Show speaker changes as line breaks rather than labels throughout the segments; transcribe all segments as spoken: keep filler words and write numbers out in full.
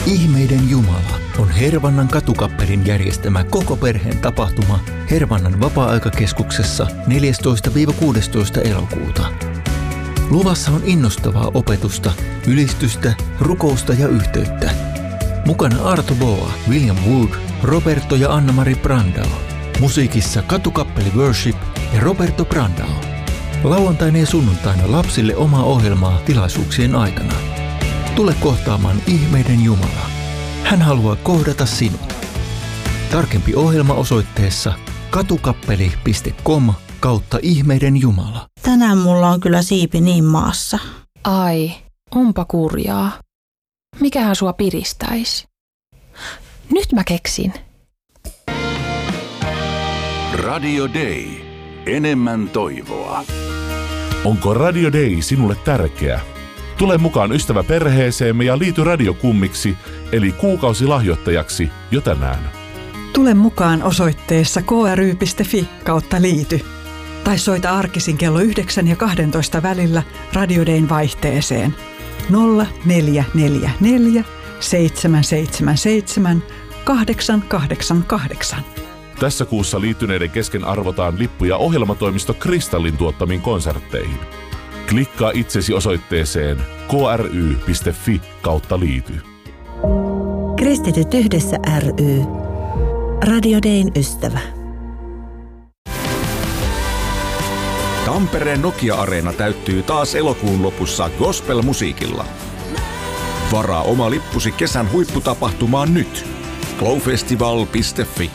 Ihmeiden Jumala on Hervannan katukappelin järjestämä koko perheen tapahtuma Hervannan vapaa-aikakeskuksessa neljästoista kuudestoista elokuuta. Luvassa on innostavaa opetusta, ylistystä, rukousta ja yhteyttä. Mukana Arto Boa, William Wood, Roberto ja Anna-Mari Brandao. Musiikissa katukappeli Worship ja Roberto Brandao. Lauantaina ja sunnuntaina lapsille omaa ohjelmaa tilaisuuksien aikana. Tule kohtaamaan Ihmeiden Jumala. Hän haluaa kohdata sinut. Tarkempi ohjelma osoitteessa katukappeli piste com kautta Ihmeiden Jumala.
Tänään mulla on kyllä siipi niin maassa.
Ai, onpa kurjaa. Mikähän sua piristäisi? Nyt mä keksin.
Radio Day. Enemmän toivoa.
Onko Radio Day sinulle tärkeä? Tule mukaan ystäväperheeseemme ja liity radiokummiksi, eli kuukausilahjoittajaksi jo tänään.
Tule mukaan osoitteessa k r y piste f i kautta liity. Tai soita arkisin kello yhdeksän ja kahdentoista välillä Radio Dayn vaihteeseen nolla neljä neljä neljä seitsemän seitsemän seitsemän kahdeksan kahdeksan kahdeksan.
Tässä kuussa liittyneiden kesken arvotaan lippuja ohjelmatoimisto Kristallin tuottamiin konsertteihin. Klikkaa itsesi osoitteeseen k r y piste f i kautta liity.
Kristityt yhdessä ry. Radio Dayn ystävä.
Tampereen Nokia-areena täyttyy taas elokuun lopussa gospel-musiikilla. Varaa oma lippusi kesän huipputapahtumaan nyt. glowfestival piste f i.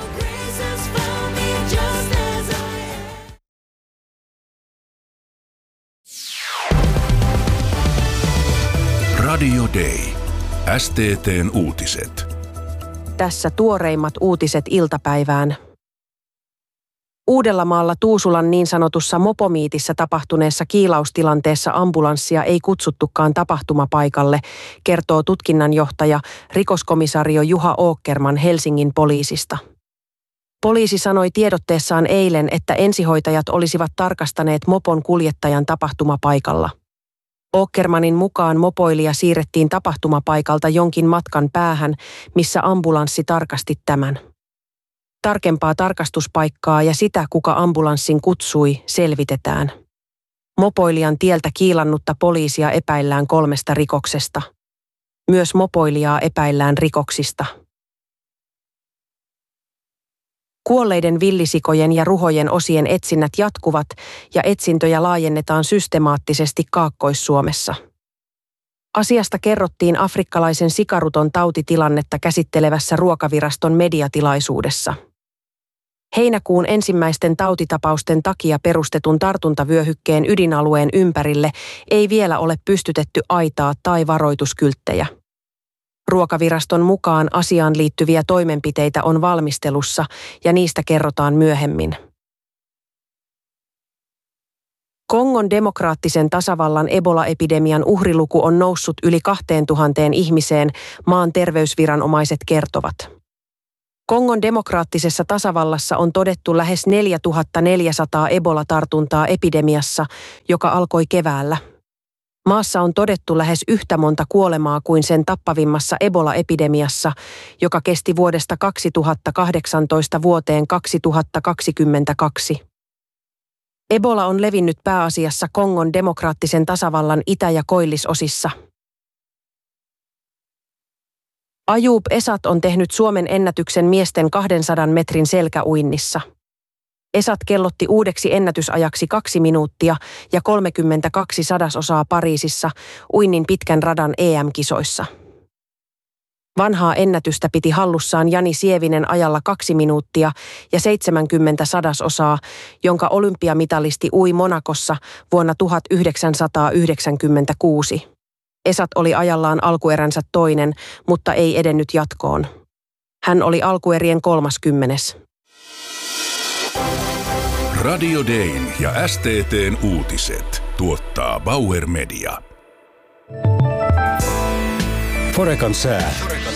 Radio Day. S T T:n uutiset.
Tässä tuoreimmat uutiset iltapäivään. Uudellamaalla Tuusulan niin sanotussa mopomiitissä tapahtuneessa kiilaustilanteessa ambulanssia ei kutsuttukaan tapahtumapaikalle, kertoo tutkinnanjohtaja rikoskomisario Juha Åkerman Helsingin poliisista. Poliisi sanoi tiedotteessaan eilen, että ensihoitajat olisivat tarkastaneet mopon kuljettajan tapahtumapaikalla. Åkermanin mukaan mopoilija siirrettiin tapahtumapaikalta jonkin matkan päähän, missä ambulanssi tarkasti tämän. Tarkempaa tarkastuspaikkaa ja sitä, kuka ambulanssin kutsui, selvitetään. Mopoilijan tieltä kiilannutta poliisia epäillään kolmesta rikoksesta. Myös mopoilijaa epäillään rikoksista. Kuolleiden villisikojen ja ruhojen osien etsinnät jatkuvat ja etsintöjä laajennetaan systemaattisesti Kaakkois-Suomessa. Asiasta kerrottiin afrikkalaisen sikaruton tautitilannetta käsittelevässä Ruokaviraston mediatilaisuudessa. Heinäkuun ensimmäisten tautitapausten takia perustetun tartuntavyöhykkeen ydinalueen ympärille ei vielä ole pystytetty aitaa tai varoituskylttejä. Ruokaviraston mukaan asiaan liittyviä toimenpiteitä on valmistelussa ja niistä kerrotaan myöhemmin. Kongon demokraattisen tasavallan Ebola-epidemian uhriluku on noussut yli kahteentuhanteen ihmiseen, maan terveysviranomaiset kertovat. Kongon demokraattisessa tasavallassa on todettu lähes neljätuhattaneljäsataa Ebola-tartuntaa epidemiassa, joka alkoi keväällä. Maassa on todettu lähes yhtä monta kuolemaa kuin sen tappavimmassa Ebola-epidemiassa, joka kesti vuodesta kaksituhattakahdeksantoista vuoteen kaksituhattakaksikymmentäkaksi. Ebola on levinnyt pääasiassa Kongon demokraattisen tasavallan itä- ja koillisosissa. Ayub Esat on tehnyt Suomen ennätyksen miesten kahdensadan metrin selkäuinnissa. Esat kellotti uudeksi ennätysajaksi kaksi minuuttia ja kolmekymmentäkaksi sadasosaa Pariisissa uinnin pitkän radan E M-kisoissa. Vanhaa ennätystä piti hallussaan Jani Sievinen ajalla kaksi minuuttia ja seitsemänkymmentä sadasosaa, jonka olympiamitalisti ui Monakossa vuonna tuhatyhdeksänsataayhdeksänkymmentäkuusi. Esat oli ajallaan alkueränsä toinen, mutta ei edennyt jatkoon. Hän oli alkuerien kolmaskymmenes.
Radio Dayn ja S T T:n uutiset tuottaa Bauer Media.
Forecan sää.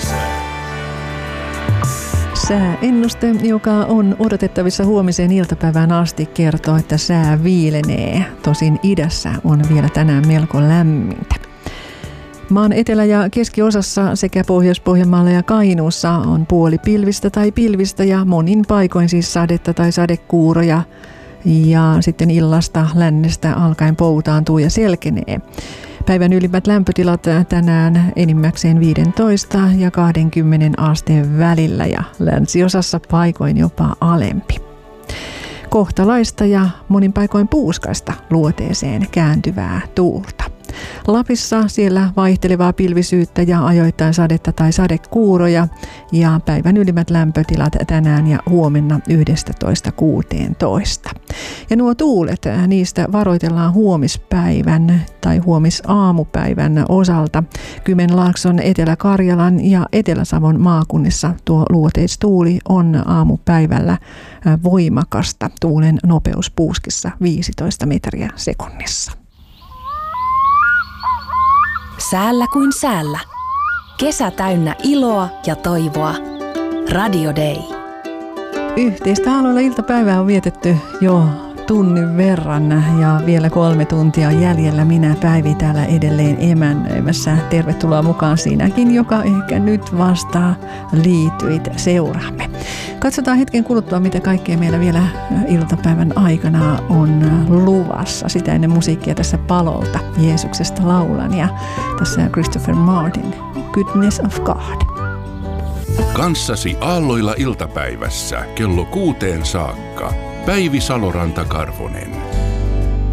Sääennuste, joka on odotettavissa huomiseen iltapäivään asti, kertoo, että sää viilenee. Tosin idässä on vielä tänään melko lämmintä. Maan etelä- ja keskiosassa sekä Pohjois-Pohjanmaalla ja Kainuussa on puoli pilvistä tai pilvistä ja monin paikoin siis sadetta tai sadekuuroja. Ja sitten illasta lännestä alkaen poutaantuu ja selkenee. Päivän ylimmät lämpötilat tänään enimmäkseen viisitoista ja kaksikymmentä asteen välillä ja länsiosassa paikoin jopa alempi. Kohtalaista ja monin paikoin puuskaista luoteeseen kääntyvää tuulta. Lapissa siellä vaihtelevaa pilvisyyttä ja ajoittain sadetta tai sadekuuroja ja päivän ylimmät lämpötilat tänään ja huomenna yksitoista kuusitoista. Ja nuo tuulet, niistä varoitellaan huomispäivän tai huomisaamupäivän osalta. Kymenlaakson, Etelä-Karjalan ja Etelä-Savon maakunnissa tuo luoteistuuli on aamupäivällä voimakasta. Tuulen nopeus puuskissa viisitoista metriä sekunnissa.
Säällä kuin säällä. Kesä täynnä iloa ja toivoa. Radio Day.
Yhteistä aloilla iltapäivää on vietetty jo tunnin verran ja vielä kolme tuntia jäljellä. Minä Päivi täällä edelleen emännöimässä. Tervetuloa mukaan sinäkin, joka ehkä nyt vasta liityit seuraamme. Katsotaan hetken kuluttua, mitä kaikkea meillä vielä iltapäivän aikana on luvassa. Sitä ennen musiikkia tässä Palolta Jeesuksesta laulan ja tässä Christopher Martin, Goodness of God.
Kanssasi aalloilla iltapäivässä kello kuuteen saakka. Päivi Saloranta-Karvonen.